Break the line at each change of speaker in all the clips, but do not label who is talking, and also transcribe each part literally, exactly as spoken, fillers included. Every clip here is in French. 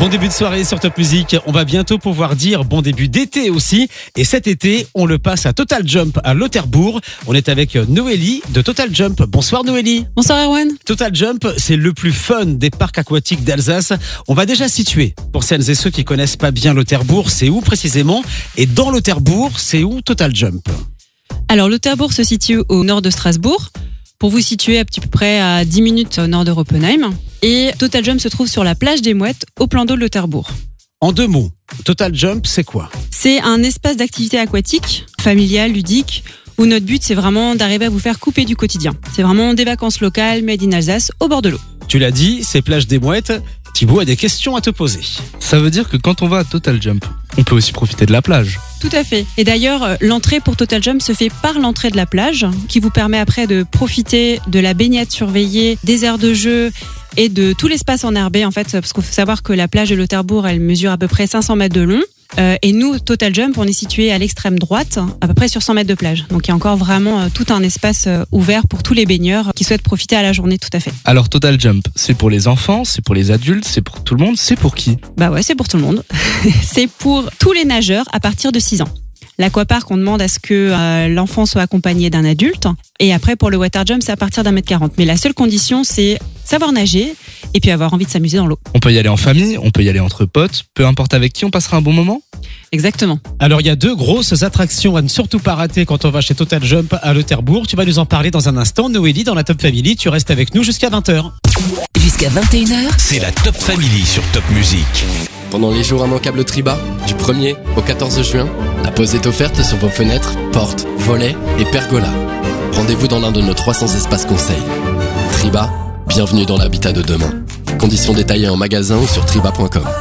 Bon début de soirée sur Top Music. On va bientôt pouvoir dire bon début d'été aussi. Et cet été, on le passe à Total Jump à Lauterbourg. On est avec Noélie de Total Jump. Bonsoir Noélie.
Bonsoir Erwan.
Total Jump, c'est le plus fun des parcs aquatiques d'Alsace. On va déjà situer, pour celles et ceux qui connaissent pas bien Lauterbourg, c'est où précisément? Et dans Lauterbourg, c'est où Total Jump?
Alors Lauterbourg se situe au nord de Strasbourg. Pour vous situer à peu près à dix minutes au nord de Roppenheim. Et Total Jump se trouve sur la plage des Mouettes, au plan d'eau de Lauterbourg.
En deux mots, Total Jump, c'est quoi?
C'est un espace d'activité aquatique, familial, ludique, où notre but, c'est vraiment d'arriver à vous faire couper du quotidien. C'est vraiment des vacances locales, made in Alsace, au bord de l'eau.
Tu l'as dit, c'est plage des Mouettes. Thibaut a des questions à te poser.
Ça veut dire que quand on va à Total Jump, on peut aussi profiter de la plage.
Tout à fait. Et d'ailleurs, l'entrée pour Total Jump se fait par l'entrée de la plage, qui vous permet après de profiter de la baignade surveillée, des aires de jeu et de tout l'espace enherbé, en fait, parce qu'il faut savoir que la plage de Lauterbourg, elle mesure à peu près cinq cents mètres de long. Euh, et nous, Total Jump, on est situé à l'extrême droite, à peu près sur cent mètres de plage. Donc il y a encore vraiment euh, tout un espace euh, ouvert pour tous les baigneurs qui souhaitent profiter à la journée, tout à fait.
Alors Total Jump, c'est pour les enfants, c'est pour les adultes, c'est pour tout le monde, c'est pour qui?
Bah ouais, c'est pour tout le monde. C'est pour tous les nageurs à partir de six ans. L'aquapark, on demande à ce que euh, l'enfant soit accompagné d'un adulte. Et après, pour le water jump, c'est à partir d'un mètre quarante. Mais la seule condition, c'est savoir nager et puis avoir envie de s'amuser dans l'eau.
On peut y aller en famille, on peut y aller entre potes, peu importe avec qui, on passera un bon moment.
Exactement.
Alors, il y a deux grosses attractions à ne surtout pas rater quand on va chez Total Jump à Lauterbourg. Tu vas nous en parler dans un instant. Noélie, dans la Top Family, tu restes avec nous jusqu'à vingt heures.
Jusqu'à vingt et une heures,
c'est la Top Family sur Top Music.
Pendant les jours immanquables Triba, du premier au quatorze juin, la pause est offerte sur vos fenêtres, portes, volets et pergolas. Rendez-vous dans l'un de nos trois cents espaces conseils. Triba, bienvenue dans l'habitat de demain. Conditions détaillées en magasin ou sur triba point com.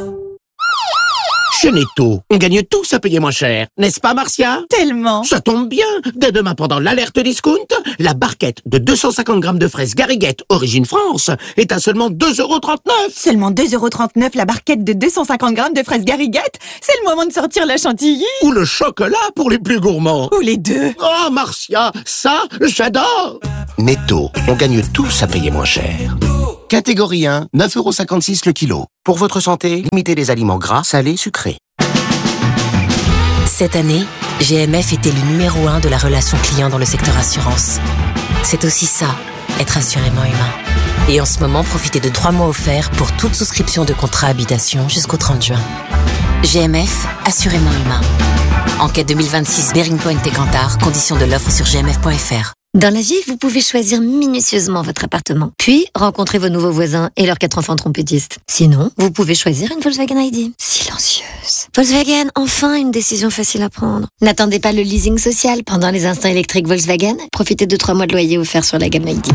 Chez Netto, on gagne tous à payer moins cher, n'est-ce pas Marcia?
Tellement.
Ça tombe bien. Dès demain pendant l'alerte discount, la barquette de deux cent cinquante grammes de fraises Gariguette origine France est à seulement deux euros trente-neuf.
Seulement deux euros trente-neuf la barquette de deux cent cinquante grammes de fraises Gariguette. C'est le moment de sortir la chantilly.
Ou le chocolat pour les plus gourmands.
Ou les deux.
Oh Marcia, ça j'adore. Netto, on gagne tous à payer moins cher. Catégorie un, neuf euros cinquante-six le kilo. Pour votre santé, limitez les aliments gras, salés, sucrés.
Cette année, G M F était le numéro un de la relation client dans le secteur assurance. C'est aussi ça, être assurément humain. Et en ce moment, profitez de trois mois offerts pour toute souscription de contrat habitation jusqu'au trente juin. G M F, assurément humain. Enquête deux mille vingt-six Bearing Point et Kantar, conditions de l'offre sur g m f point f r.
Dans la vie, vous pouvez choisir minutieusement votre appartement, puis rencontrer vos nouveaux voisins et leurs quatre enfants trompettistes. Sinon, vous pouvez choisir une Volkswagen I D. Silencieuse. Volkswagen, enfin une décision facile à prendre. N'attendez pas le leasing social pendant les instants électriques Volkswagen. Profitez de trois mois de loyer offerts sur la gamme I D.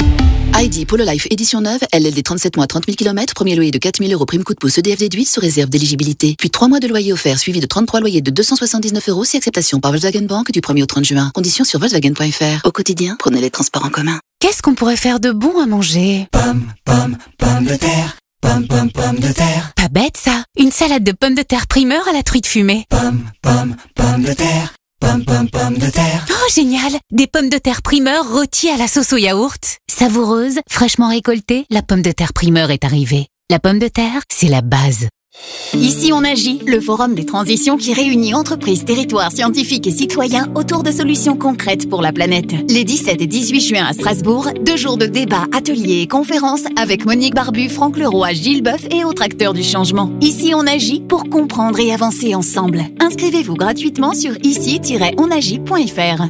I D Polo Life édition neuve, L L D trente-sept mois, trente mille kilomètres, premier loyer de quatre mille euros, prime coup de pouce E D F déduit sous réserve d'éligibilité. Puis trois mois de loyer offert suivi de trente-trois loyers de deux cent soixante-dix-neuf euros si acceptation par Volkswagen Bank du premier au trente juin. Conditions sur volkswagen point f r. Au quotidien, prenez les transports en commun.
Qu'est-ce qu'on pourrait faire de bon à manger?
Pomme, pomme, pomme de terre. Pomme, pomme, pomme de terre.
Pas bête ça. Une salade de pommes de terre primeur à la truite fumée.
Pomme, pomme, pomme de terre. Pomme, pomme, pomme de terre.
Oh, génial! Des pommes de terre primeur rôties à la sauce au yaourt. Savoureuse, fraîchement récoltée, la pomme de terre primeur est arrivée. La pomme de terre, c'est la base.
Ici on agit, le forum des transitions qui réunit entreprises, territoires, scientifiques et citoyens autour de solutions concrètes pour la planète. Les dix-sept et dix-huit juin à Strasbourg, deux jours de débats, ateliers et conférences avec Monique Barbu, Franck Leroy, Gilles Boeuf et autres acteurs du changement. Ici on agit pour comprendre et avancer ensemble. Inscrivez-vous gratuitement sur ici tiret on agit point f r.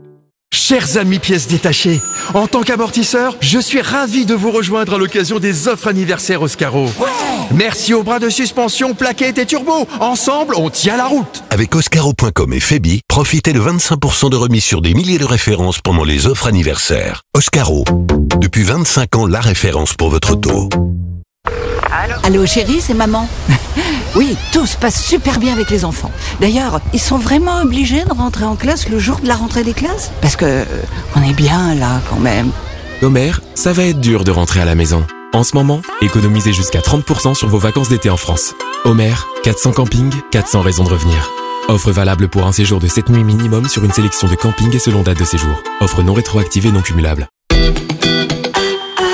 Chers amis pièces détachées, en tant qu'amortisseur, je suis ravi de vous rejoindre à l'occasion des offres anniversaires Oscaro. Ouais. Merci aux bras de suspension, plaquettes et turbo. Ensemble, on tient la route.
Avec Oscaro point com et Febi, profitez de vingt-cinq pour cent de remise sur des milliers de références pendant les offres anniversaires. Oscaro, depuis vingt-cinq ans, la référence pour votre auto.
Allô, Allô chérie, c'est maman. Oui, tout se passe super bien avec les enfants. D'ailleurs, ils sont vraiment obligés de rentrer en classe le jour de la rentrée des classes? Parce que euh, on est bien là quand même.
Homer, ça va être dur de rentrer à la maison. En ce moment, économisez jusqu'à trente pour cent sur vos vacances d'été en France. Homer, quatre cents campings, quatre cents raisons de revenir. Offre valable pour un séjour de sept nuits minimum sur une sélection de campings et selon date de séjour. Offre non rétroactive et non cumulable.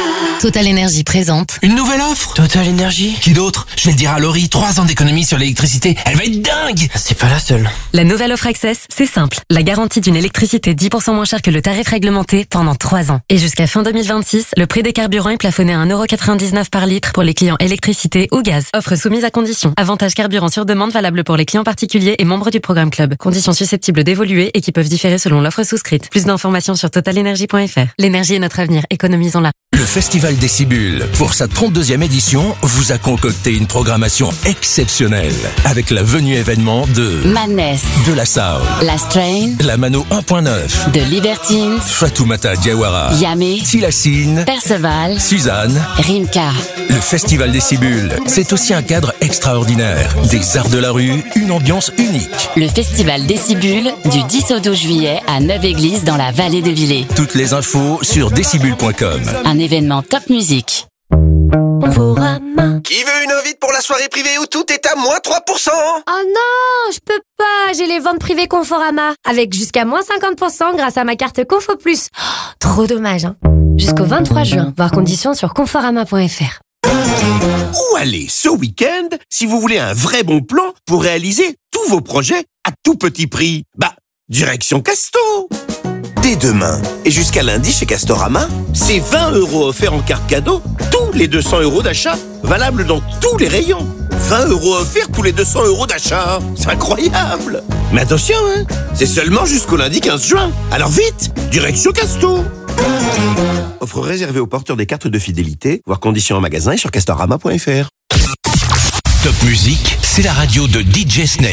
Total Énergie présente.
Une nouvelle offre
Total Énergie.
Qui d'autre? Je vais le dire à Laurie, trois ans d'économie sur l'électricité. Elle va être dingue.
C'est pas la seule.
La nouvelle offre Access, c'est simple. La garantie d'une électricité dix pour cent moins chère que le tarif réglementé pendant trois ans. Et jusqu'à fin deux mille vingt-six, le prix des carburants est plafonné à un euro quatre-vingt-dix-neuf par litre pour les clients électricité ou gaz. Offre soumise à conditions. Avantage carburant sur demande valable pour les clients particuliers et membres du programme Club. Conditions susceptibles d'évoluer et qui peuvent différer selon l'offre souscrite. Plus d'informations sur total énergie point f r. L'énergie est notre avenir. Économisons-la.
Le Festival Décibule, pour sa trente-deuxième édition, vous a concocté une programmation exceptionnelle avec la venue événement de
Madness,
de la Soul,
La Strain,
la Mano un point neuf,
de Libertines,
Fatoumata Diawara,
Yamé,
Tilassine,
Perceval,
Suzanne,
Rimka.
Le Festival Décibule, c'est aussi un cadre extraordinaire. Des arts de la rue, une ambiance unique.
Le Festival Décibule, du dix au douze juillet à Neuve-Église dans la vallée de Villers.
Toutes les infos sur décibule point com.
Un événement top musique.
Conforama.
Qui veut une invite pour la soirée privée où tout est à moins trois pour cent?
Oh non, je peux pas, j'ai les ventes privées Conforama. Avec jusqu'à moins cinquante pour cent grâce à ma carte Confo Plus. Oh, trop dommage, hein. Jusqu'au vingt-trois juin, voir conditions sur conforama point f r.
Où aller ce week-end si vous voulez un vrai bon plan pour réaliser tous vos projets à tout petit prix? Bah, direction Casto. Dès demain et jusqu'à lundi chez Castorama, c'est vingt euros offerts en carte cadeau tous les deux cents euros d'achat, valable dans tous les rayons. vingt euros offerts tous les deux cents euros d'achat. C'est incroyable. Mais attention, hein, c'est seulement jusqu'au lundi quinze juin. Alors vite, direction Casto. Offre réservée aux porteurs des cartes de fidélité, voir conditions en magasin et sur castorama point f r.
Top Musique, c'est la radio de D J Snake.